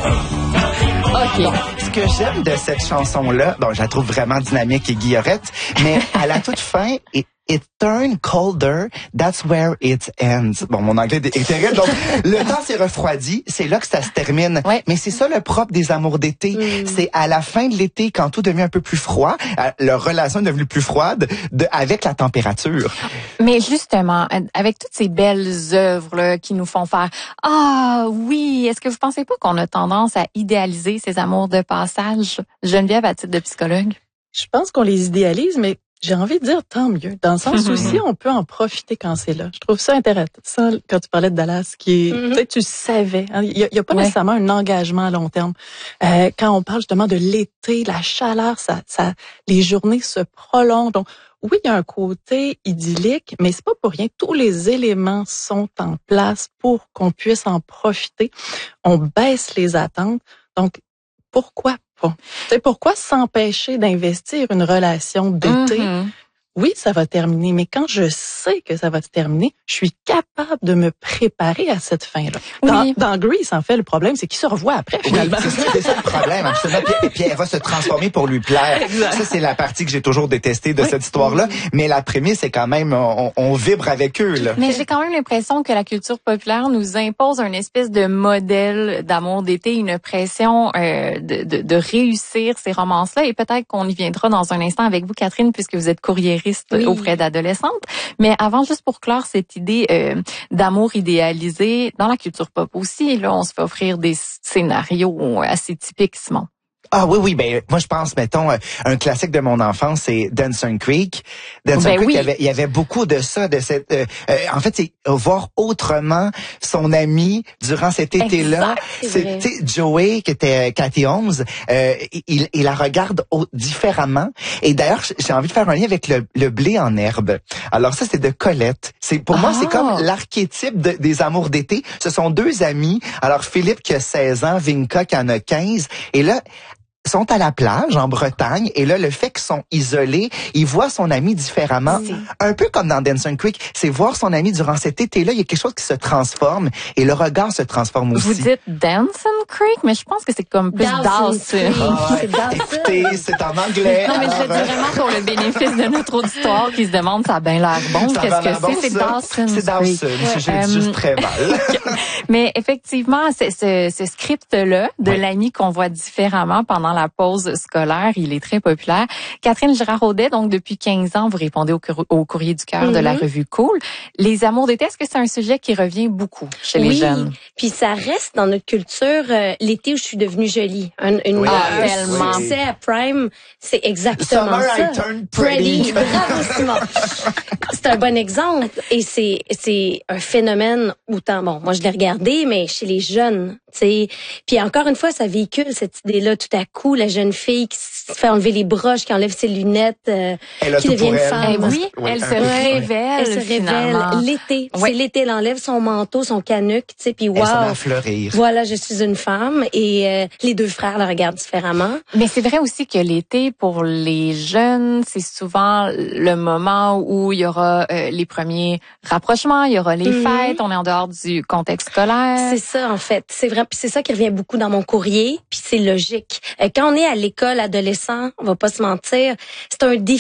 OK. Bon, ce que j'aime de cette chanson-là, bon, je la trouve vraiment dynamique et guillerette, mais à la toute fin, It turned colder, that's where it ends. Bon, mon anglais est terrible, donc le temps s'est refroidi, c'est là que ça se termine. Ouais. Mais c'est ça le propre des amours d'été. C'est à la fin de l'été, quand tout devient un peu plus froid, leur relation est devenue plus froide avec la température. Mais justement, avec toutes ces belles œuvres là, qui nous font faire « Ah oui », est-ce que vous pensez pas qu'on a tendance à idéaliser ces amours de passage? Geneviève, à titre de psychologue? Je pense qu'on les idéalise, mais j'ai envie de dire tant mieux. Dans le sens où si on peut en profiter quand c'est là. Je trouve ça intéressant quand tu parlais de Dallas, qui est, peut-être tu savais. Hein, il y a pas nécessairement un engagement à long terme. Quand on parle justement de l'été, la chaleur, les journées se prolongent. Donc, oui, il y a un côté idyllique, mais c'est pas pour rien. Tous les éléments sont en place pour qu'on puisse en profiter. On baisse les attentes. Donc, pourquoi pas? C'est pourquoi s'empêcher d'investir une relation d'été? Oui, ça va terminer, mais quand je sais que ça va se terminer, je suis capable de me préparer à cette fin-là. Dans Grease, en fait, le problème, c'est qu'il se revoit après, finalement. Oui, c'est ça le problème, absolument. Puis elle va se transformer pour lui plaire. Exact. Ça, c'est la partie que j'ai toujours détestée de cette histoire-là. Mais la prémisse, c'est quand même, on vibre avec eux, là. Mais j'ai quand même l'impression que la culture populaire nous impose une espèce de modèle d'amour d'été, une pression de réussir ces romances-là. Et peut-être qu'on y viendra dans un instant avec vous, Catherine, puisque vous êtes courriériste auprès d'adolescentes. Mais avant, juste pour clore cette idée d'amour idéalisé, dans la culture pop aussi, là, on se fait offrir des scénarios assez typiques, Simon. Ah oui, ben moi je pense, mettons, un classique de mon enfance, c'est Dawson's Creek. Dawson's Creek, il y avait beaucoup de ça, de cette. En fait, c'est voir autrement son ami durant cet été-là. C'est Joey qui était Cathy Holmes, il la regarde différemment. Et d'ailleurs, j'ai envie de faire un lien avec le blé en herbe. Alors ça, c'est de Colette. C'est pour moi, c'est comme l'archétype des amours d'été. Ce sont deux amis. Alors Philippe qui a 16 ans, Vinka qui en a 15, et là sont à la plage en Bretagne, et là, le fait qu'ils sont isolés, il voit son ami différemment. Un peu comme dans Dawson's Creek, c'est voir son ami durant cet été-là, il y a quelque chose qui se transforme, et le regard se transforme aussi. Vous dites Dawson's Creek, mais je pense que c'est comme plus Dawson. Écoutez, c'est en anglais. Non, mais je le dis vraiment pour le bénéfice de notre auditoire qui se devant, ça a bien l'air bon. Qu'est-ce que c'est? C'est Dawson's C'est Dawson. J'ai juste très mal. Mais effectivement, ce script-là de l'ami qu'on voit différemment pendant la pause scolaire, il est très populaire. Catherine Girard-Audet, donc depuis 15 ans, vous répondez au courrier du cœur de la revue Cool. Les amours d'été, est-ce que c'est un sujet qui revient beaucoup chez les jeunes? Puis ça reste dans notre culture l'été où je suis devenue jolie. Tellement. Succès à Prime, c'est exactement Summer ça. I turned pretty. Bravo, Simon. C'est un bon exemple. Et c'est un phénomène autant, bon, moi je l'ai regardé, mais chez les jeunes, tu sais. Puis encore une fois, ça véhicule cette idée-là tout à coup. La jeune fille qui se fait enlever les broches, qui enlève ses lunettes, qui devient une femme. Elle se révèle. Elle se révèle. L'été. C'est l'été, elle enlève son manteau, son canuc, tu sais, puis wow. Elle s'en va fleurir. Voilà, je suis une femme. Et les deux frères la regardent différemment. Mais c'est vrai aussi que l'été, pour les jeunes, c'est souvent le moment où il y aura les premiers rapprochements, il y aura les fêtes, on est en dehors du contexte scolaire. C'est ça, en fait. C'est vrai, puis c'est ça qui revient beaucoup dans mon courrier, puis c'est logique. Quand on est à l'école adolescent, on va pas se mentir, c'est un défi